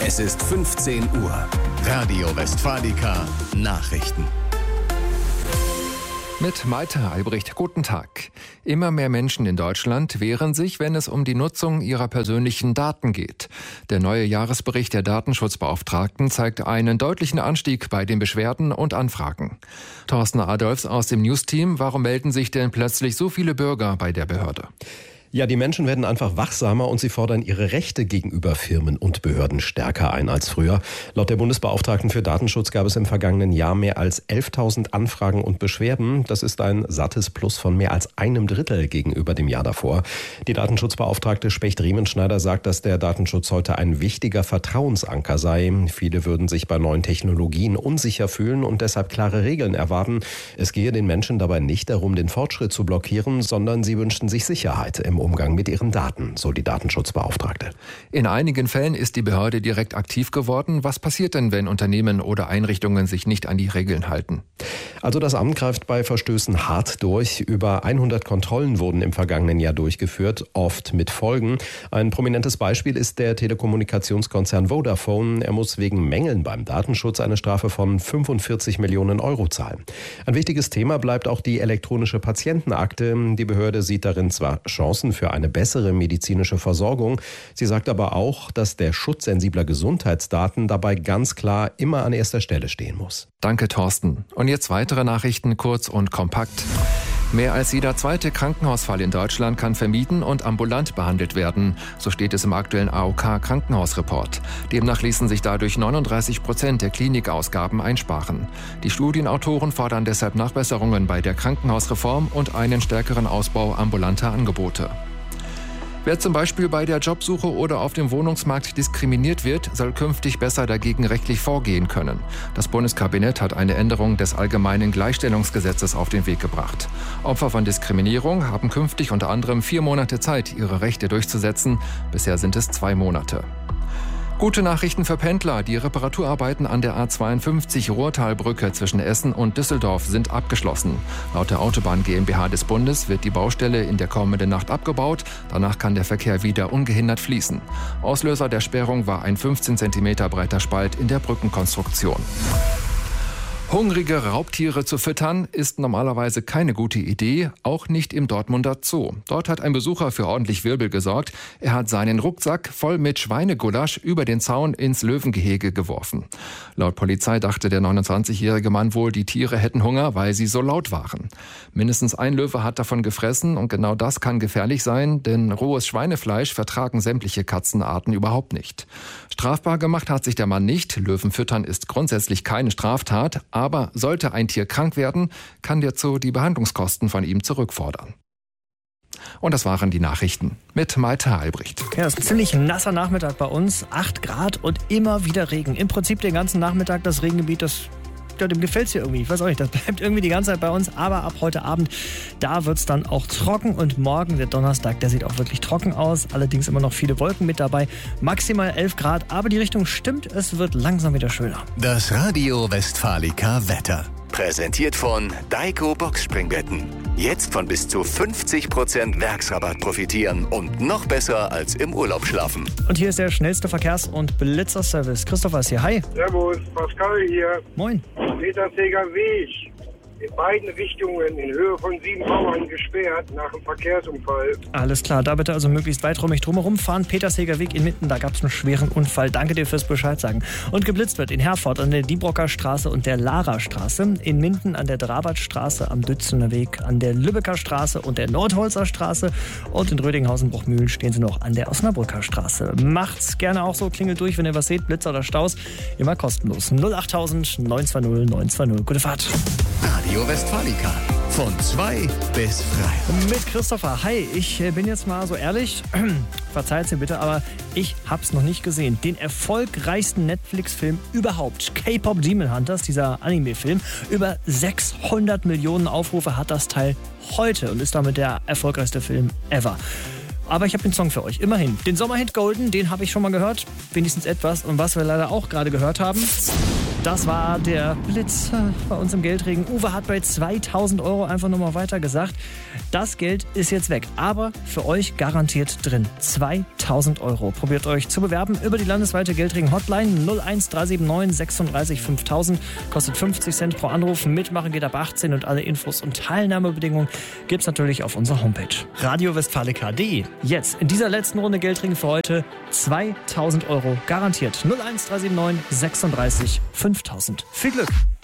Es ist 15 Uhr. Radio Westfalica Nachrichten. Mit Malte Albrecht, guten Tag. Immer mehr Menschen in Deutschland wehren sich, wenn es um die Nutzung ihrer persönlichen Daten geht. Der neue Jahresbericht der Datenschutzbeauftragten zeigt einen deutlichen Anstieg bei den Beschwerden und Anfragen. Thorsten Adolfs aus dem News-Team, warum melden sich denn plötzlich so viele Bürger bei der Behörde? Ja, die Menschen werden einfach wachsamer und sie fordern ihre Rechte gegenüber Firmen und Behörden stärker ein als früher. Laut der Bundesbeauftragten für Datenschutz gab es im vergangenen Jahr mehr als 11.000 Anfragen und Beschwerden. Das ist ein sattes Plus von mehr als 1/3 gegenüber dem Jahr davor. Die Datenschutzbeauftragte Specht-Riemenschneider sagt, dass der Datenschutz heute ein wichtiger Vertrauensanker sei. Viele würden sich bei neuen Technologien unsicher fühlen und deshalb klare Regeln erwarten. Es gehe den Menschen dabei nicht darum, den Fortschritt zu blockieren, sondern sie wünschten sich Sicherheit im Umgang mit ihren Daten, so die Datenschutzbeauftragte. In einigen Fällen ist die Behörde direkt aktiv geworden. Was passiert denn, wenn Unternehmen oder Einrichtungen sich nicht an die Regeln halten? Also das Amt greift bei Verstößen hart durch. Über 100 Kontrollen wurden im vergangenen Jahr durchgeführt, oft mit Folgen. Ein prominentes Beispiel ist der Telekommunikationskonzern Vodafone. Er muss wegen Mängeln beim Datenschutz eine Strafe von 45 Millionen Euro zahlen. Ein wichtiges Thema bleibt auch die elektronische Patientenakte. Die Behörde sieht darin zwar Chancen für eine bessere medizinische Versorgung. Sie sagt aber auch, dass der Schutz sensibler Gesundheitsdaten dabei ganz klar immer an erster Stelle stehen muss. Danke, Thorsten. Und jetzt weitere Nachrichten, kurz und kompakt. Mehr als jeder zweite Krankenhausfall in Deutschland kann vermieden und ambulant behandelt werden. So steht es im aktuellen AOK-Krankenhausreport. Demnach ließen sich dadurch 39% der Klinikausgaben einsparen. Die Studienautoren fordern deshalb Nachbesserungen bei der Krankenhausreform und einen stärkeren Ausbau ambulanter Angebote. Wer zum Beispiel bei der Jobsuche oder auf dem Wohnungsmarkt diskriminiert wird, soll künftig besser dagegen rechtlich vorgehen können. Das Bundeskabinett hat eine Änderung des Allgemeinen Gleichstellungsgesetzes auf den Weg gebracht. Opfer von Diskriminierung haben künftig unter anderem 4 Monate Zeit, ihre Rechte durchzusetzen. Bisher sind es 2 Monate. Gute Nachrichten für Pendler. Die Reparaturarbeiten an der A52 Ruhrtalbrücke zwischen Essen und Düsseldorf sind abgeschlossen. Laut der Autobahn GmbH des Bundes wird die Baustelle in der kommenden Nacht abgebaut. Danach kann der Verkehr wieder ungehindert fließen. Auslöser der Sperrung war ein 15 cm breiter Spalt in der Brückenkonstruktion. Hungrige Raubtiere zu füttern ist normalerweise keine gute Idee, auch nicht im Dortmunder Zoo. Dort hat ein Besucher für ordentlich Wirbel gesorgt. Er hat seinen Rucksack voll mit Schweinegulasch über den Zaun ins Löwengehege geworfen. Laut Polizei dachte der 29-jährige Mann wohl, die Tiere hätten Hunger, weil sie so laut waren. Mindestens ein Löwe hat davon gefressen und genau das kann gefährlich sein, denn rohes Schweinefleisch vertragen sämtliche Katzenarten überhaupt nicht. Strafbar gemacht hat sich der Mann nicht. Löwen füttern ist grundsätzlich keine Straftat. Aber sollte ein Tier krank werden, kann der Zoo die Behandlungskosten von ihm zurückfordern. Und das waren die Nachrichten mit Malte Albrecht. Ja, es ist ein ziemlich nasser Nachmittag bei uns. 8 Grad und immer wieder Regen. Im Prinzip den ganzen Nachmittag das Regengebiet, dem gefällt es hier irgendwie. Ich weiß auch nicht, das bleibt irgendwie die ganze Zeit bei uns. Aber ab heute Abend, da wird es dann auch trocken. Und morgen, der Donnerstag, der sieht auch wirklich trocken aus. Allerdings immer noch viele Wolken mit dabei. Maximal 11 Grad. Aber die Richtung stimmt, es wird langsam wieder schöner. Das Radio Westfalica Wetter. Präsentiert von Daiko Boxspringbetten. Jetzt von bis zu 50% Werksrabatt profitieren und noch besser als im Urlaub schlafen. Und hier ist der schnellste Verkehrs- und Blitzerservice. Christopher ist hier. Hi. Servus, Pascal hier. Moin. Peterseger Weg. In beiden Richtungen in Höhe von 7 Bauern gesperrt nach einem Verkehrsunfall. Alles klar, da bitte also möglichst weiträumig drumherum fahren. Peterseger Weg in Minden, da gab es einen schweren Unfall. Danke dir fürs Bescheid sagen. Und geblitzt wird in Herford an der Diebrocker Straße und der Lara-Straße. In Minden an der Drabatstraße, am Dützener Weg, an der Lübecker Straße und der Nordholzer Straße. Und in Rödinghausen-Bruchmühlen stehen sie noch an der Osnabrücker Straße. Macht's gerne auch so, klingelt durch, wenn ihr was seht, Blitzer oder Staus. Immer kostenlos. 08000 920 920. Gute Fahrt. Radio Westfalica. Von 2 bis 3. Mit Christopher. Hi, ich bin jetzt mal so ehrlich, verzeiht mir bitte, aber ich hab's noch nicht gesehen. Den erfolgreichsten Netflix-Film überhaupt, K-Pop Demon Hunters, dieser Anime-Film. Über 600 Millionen Aufrufe hat das Teil heute und ist damit der erfolgreichste Film ever. Aber ich habe den Song für euch, immerhin. Den Sommerhit Golden, den habe ich schon mal gehört, wenigstens etwas. Und was wir leider auch gerade gehört haben... Das war der Blitz bei uns im Geldregen. Uwe hat bei 2.000 € einfach nochmal weiter gesagt. Das Geld ist jetzt weg, aber für euch garantiert drin. 2.000 €. Probiert euch zu bewerben über die landesweite Geldregen-Hotline 01379 36 5000. Kostet 50 Cent pro Anruf. Mitmachen geht ab 18 und alle Infos und Teilnahmebedingungen gibt's natürlich auf unserer Homepage. radiowestfalica.de. Jetzt in dieser letzten Runde Geldregen für heute 2.000 € garantiert. 01379 36 5000. Viel Glück!